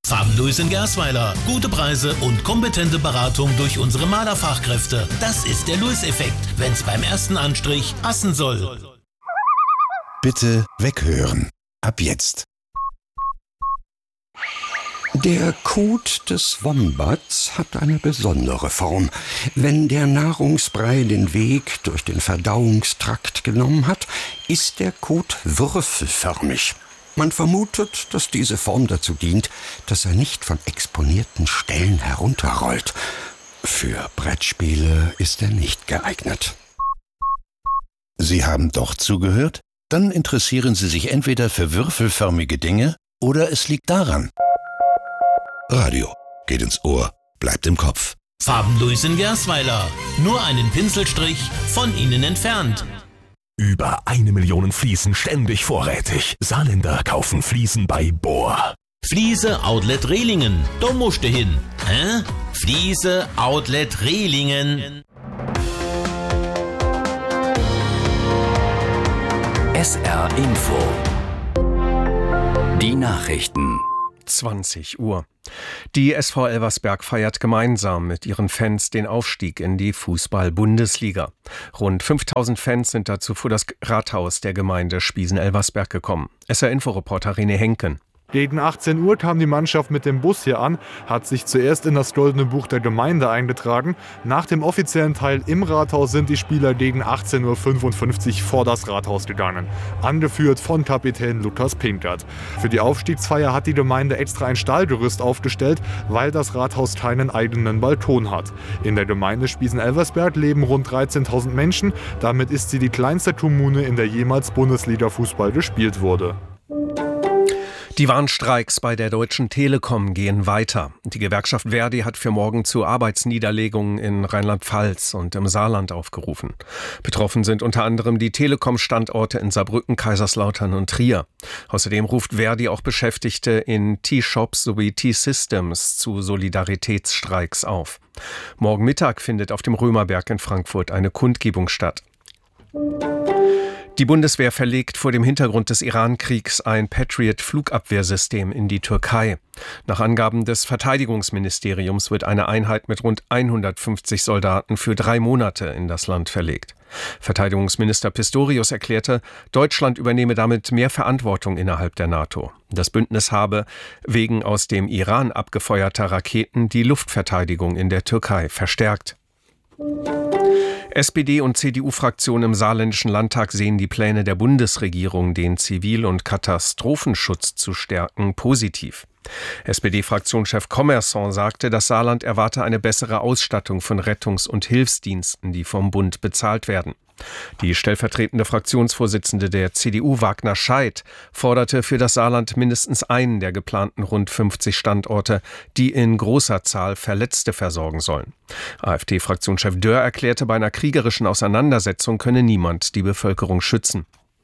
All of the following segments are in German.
Farbenluis in Gersweiler. Gute Preise und kompetente Beratung durch unsere Malerfachkräfte. Das ist der Luis-Effekt, wenn's beim ersten Anstrich passen soll. Bitte weghören. Ab jetzt. Der Kot des Wombats hat eine besondere Form. Wenn der Nahrungsbrei den Weg durch den Verdauungstrakt genommen hat, ist der Kot würfelförmig. Man vermutet, dass diese Form dazu dient, dass er nicht von exponierten Stellen herunterrollt. Für Brettspiele ist er nicht geeignet. Sie haben doch zugehört? Dann interessieren Sie sich entweder für würfelförmige Dinge oder es liegt daran. Radio geht ins Ohr, bleibt im Kopf. Farbenluis in Gersweiler. Nur einen Pinselstrich von Ihnen entfernt. Über 1 Million Fliesen ständig vorrätig. Saarländer kaufen Fliesen bei Bohr. Fliese Outlet Rehlingen. Da musst du hin. Hä? Fliese Outlet Rehlingen. SR Info. Die Nachrichten. 20 Uhr. Die SV Elversberg feiert gemeinsam mit ihren Fans den Aufstieg in die Fußball-Bundesliga. Rund 5000 Fans sind dazu vor das Rathaus der Gemeinde Spiesen-Elversberg gekommen. SR-Info-Reporter René Henken. Gegen 18 Uhr kam die Mannschaft mit dem Bus hier an, hat sich zuerst in das Goldene Buch der Gemeinde eingetragen. Nach dem offiziellen Teil im Rathaus sind die Spieler gegen 18.55 Uhr vor das Rathaus gegangen. Angeführt von Kapitän Lukas Pinkert. Für die Aufstiegsfeier hat die Gemeinde extra ein Stahlgerüst aufgestellt, weil das Rathaus keinen eigenen Balkon hat. In der Gemeinde Spiesen-Elversberg leben rund 13.000 Menschen. Damit ist sie die kleinste Kommune, in der jemals Bundesliga-Fußball gespielt wurde. Die Warnstreiks bei der Deutschen Telekom gehen weiter. Die Gewerkschaft ver.di hat für morgen zu Arbeitsniederlegungen in Rheinland-Pfalz und im Saarland aufgerufen. Betroffen sind unter anderem die Telekom-Standorte in Saarbrücken, Kaiserslautern und Trier. Außerdem ruft ver.di auch Beschäftigte in T-Shops sowie T-Systems zu Solidaritätsstreiks auf. Morgen Mittag findet auf dem Römerberg in Frankfurt eine Kundgebung statt. Die Bundeswehr verlegt vor dem Hintergrund des Iran-Kriegs ein Patriot-Flugabwehrsystem in die Türkei. Nach Angaben des Verteidigungsministeriums wird eine Einheit mit rund 150 Soldaten für 3 Monate in das Land verlegt. Verteidigungsminister Pistorius erklärte, Deutschland übernehme damit mehr Verantwortung innerhalb der NATO. Das Bündnis habe wegen aus dem Iran abgefeuerter Raketen die Luftverteidigung in der Türkei verstärkt. SPD- und CDU-Fraktionen im Saarländischen Landtag sehen die Pläne der Bundesregierung, den Zivil- und Katastrophenschutz zu stärken, positiv. SPD-Fraktionschef Commerçon sagte, das Saarland erwarte eine bessere Ausstattung von Rettungs- und Hilfsdiensten, die vom Bund bezahlt werden. Die stellvertretende Fraktionsvorsitzende der CDU, Wagner Scheidt, forderte für das Saarland mindestens einen der geplanten rund 50 Standorte, die in großer Zahl Verletzte versorgen sollen. AfD-Fraktionschef Dörr erklärte, bei einer kriegerischen Auseinandersetzung könne niemand die Bevölkerung schützen.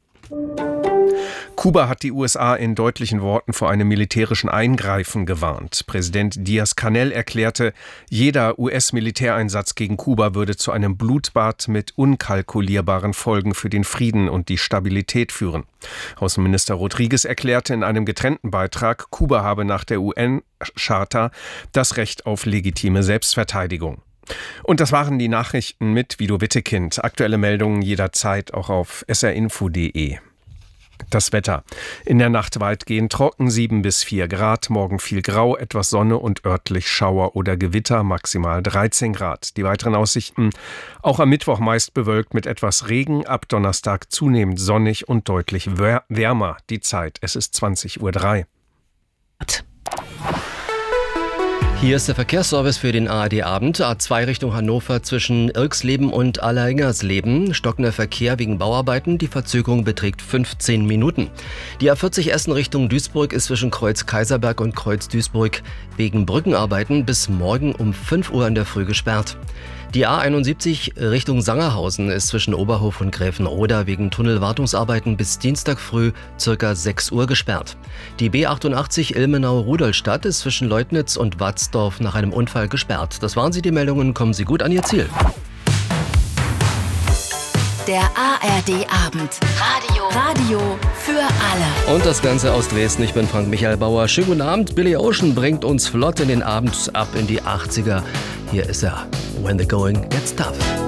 Kuba hat die USA in deutlichen Worten vor einem militärischen Eingreifen gewarnt. Präsident Díaz-Canel erklärte, jeder US-Militäreinsatz gegen Kuba würde zu einem Blutbad mit unkalkulierbaren Folgen für den Frieden und die Stabilität führen. Außenminister Rodriguez erklärte in einem getrennten Beitrag, Kuba habe nach der UN-Charta das Recht auf legitime Selbstverteidigung. Und das waren die Nachrichten mit Guido Wittekind. Aktuelle Meldungen jederzeit auch auf srinfo.de. Das Wetter. In der Nacht weitgehend trocken, 7 bis 4 Grad, morgen viel Grau, etwas Sonne und örtlich Schauer oder Gewitter, maximal 13 Grad. Die weiteren Aussichten, auch am Mittwoch meist bewölkt mit etwas Regen, ab Donnerstag zunehmend sonnig und deutlich wärmer. Die Zeit, es ist 20:03 Uhr. Hier ist der Verkehrsservice für den ARD-Abend. A2 Richtung Hannover zwischen Irksleben und Allerhingersleben. Stockender Verkehr wegen Bauarbeiten. Die Verzögerung beträgt 15 Minuten. Die A40 Essen Richtung Duisburg ist zwischen Kreuz Kaiserberg und Kreuz Duisburg wegen Brückenarbeiten bis morgen um 5 Uhr in der Früh gesperrt. Die A71 Richtung Sangerhausen ist zwischen Oberhof und Gräfenroda wegen Tunnelwartungsarbeiten bis Dienstag früh ca. 6 Uhr gesperrt. Die B88 Ilmenau-Rudolstadt ist zwischen Leutnitz und Watzdorf nach einem Unfall gesperrt. Das waren sie, die Meldungen. Kommen Sie gut an Ihr Ziel. Der ARD-Abend. Radio für alle. Und das Ganze aus Dresden. Ich bin Frank Michael Bauer. Schönen guten Abend. Billy Ocean bringt uns flott in den Abend ab in die 80er. Hier ist er. When the going gets tough.